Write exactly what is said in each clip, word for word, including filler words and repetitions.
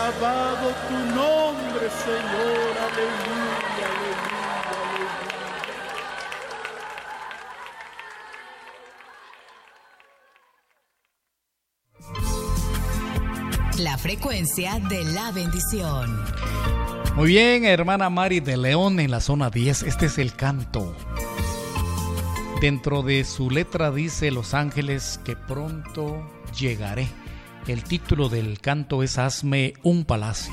Alabado tu nombre, Señor. Aleluya, aleluya. La frecuencia de la bendición. Muy bien, hermana Mari de León en la zona diez. Este es el canto. Dentro de su letra dice Los Ángeles que pronto llegaré. El título del canto es Hazme un palacio.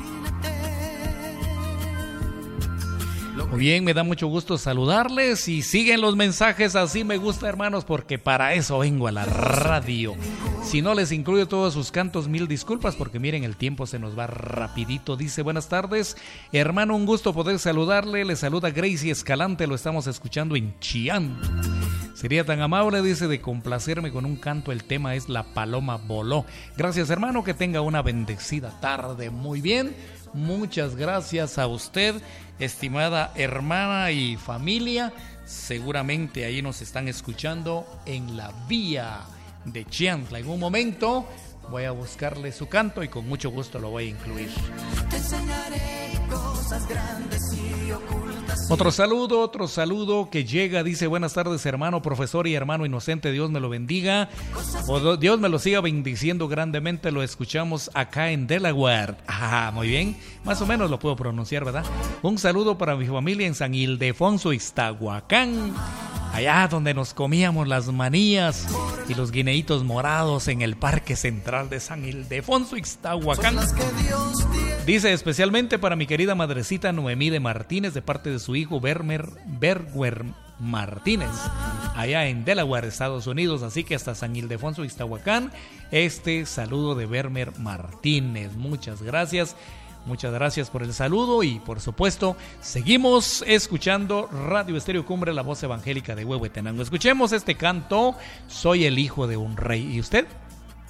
Muy bien, me da mucho gusto saludarles y siguen los mensajes, así me gusta, hermanos, porque para eso vengo a la radio. Si no les incluyo todos sus cantos, mil disculpas, porque miren, el tiempo se nos va rapidito. Dice, buenas tardes, hermano, un gusto poder saludarle. Le saluda Gracie Escalante, lo estamos escuchando en Chillán. Sería tan amable, dice, de complacerme con un canto. El tema es La Paloma Voló. Gracias, hermano, que tenga una bendecida tarde. Muy bien, muchas gracias a usted, estimada hermana y familia. Seguramente ahí nos están escuchando en la vía de Chiantla. En un momento voy a buscarle su canto y con mucho gusto lo voy a incluir. Te enseñaré cosas grandes y ocultas. Otro saludo, otro saludo que llega, dice, buenas tardes, hermano, profesor y hermano inocente, Dios me lo bendiga, o Dios me lo siga bendiciendo grandemente. Lo escuchamos acá en Delaware. Ah, muy bien, más o menos lo puedo pronunciar, ¿verdad? Un saludo para mi familia en San Ildefonso, Iztahuacán, allá donde nos comíamos las manías y los guineitos morados en el Parque Central de San Ildefonso, Iztahuacán. Dice, especialmente para mi querida madrecita Noemí de Martínez, de parte de su hijo Bermer Berger Martínez, allá en Delaware, Estados Unidos. Así que hasta San Ildefonso, Iztahuacán, este saludo de Bermer Martínez. Muchas gracias. Muchas gracias por el saludo y por supuesto seguimos escuchando Radio Estéreo Cumbre, la voz evangélica de Huehuetenango. Escuchemos este canto, Soy el hijo de un rey. ¿Y usted?